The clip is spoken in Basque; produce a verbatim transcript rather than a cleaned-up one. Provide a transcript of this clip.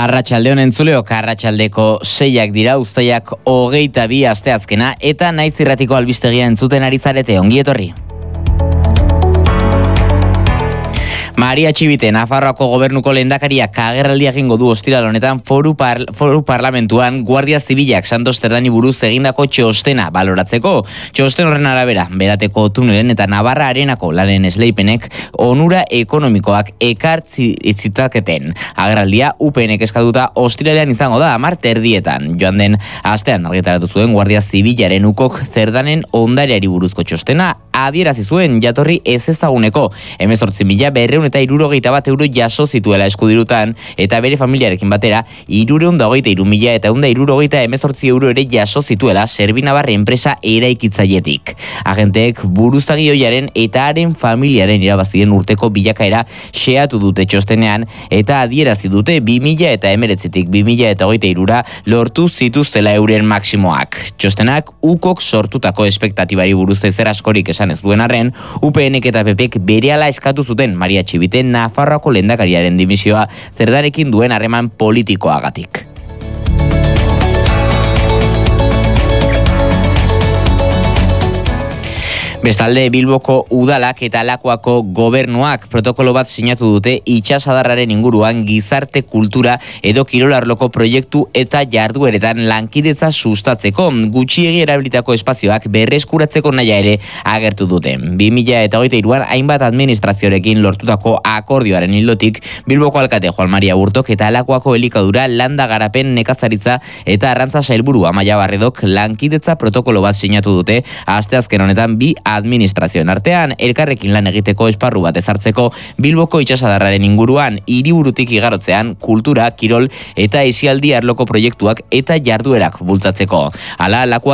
Arratsaldeon entzuleok, arratsaldeko seiak dira, uztaiak hogeita bi asteazkena, eta naiz irratiko albistegia entzuten ari zarete, ongi etorri. Maria Txibite, Nafarroako gobernuko lehendakariak agerraldia egingo du ostiral honetan foru, par, foru parlamentuan Guardia Zibilak Santos Zerdani buruz egindako txostena baloratzeko. Txosten horren arabera, Berateko tunelen eta Navarra Arenako lanen esleipenek onura ekonomikoak ekartzi zitzaketen. Agerraldia U P Nek eskatuta ostiralean izango da, hamar erdietan. Joan den astean argitaratu zuen Guardia Zibilaren ukok Zerdanen ondareari buruzko txostena adierazi zuen jatorri ez ezaguneko hemezortzi mila berrehun eta hirurogeita bat euro jaso zituela eskudirutan, eta bere familiarekin batera hirurehun eta hogeita hiru mila eta ehun eta hirurogeita hemezortzi euro ere jaso zituela Servinabar enpresa eraikitzaietik. Agenteek buruzagi ohiaren eta haren familiaren irabazien urteko bilakaera xeatu dute txostenean, eta adierazi dute bi mila eta hemeretzitik bi mila eta hogeita hirura lortu zituztela euren maksimoak. Txostenak ukok sortutako espektatibari buruz ezer askorik esan ez duen arren, U P Nek eta P Pek berehala eskatu zuten Maria Txibite Nafarroako lehendakariaren dimisioa Zerdarekin duen harreman politikoagatik. Bestalde, Bilboko udalak eta Lakuako gobernuak protokolo bat sinatu dute itsasadarraren inguruan gizarte kultura edo kirolarloko proiektu eta jardueretan lankidetza sustatzeko, gutxiegi erabilitako espazioak berreskuratzeko nahia ere agertu dute. bi mila eta hogeita hiruan hainbat administrazioarekin lortutako akordioaren ildotik, Bilboko alkate Juan Maria Burtok eta Lakuako elikadura, landa garapen, nekazaritza eta arrantza sailburu Amaia Barredok lankidetza protokolo bat sinatu dute asteazken honetan bi administrazioen artean, elkarrekin lan egiteko esparru bat ezartzeko Bilboko itsasadarraren inguruan, hiriburutik igarotzean kultura, kirol eta aisialdi arloko proiektuak eta jarduerak bultzatzeko. Hala, Lakua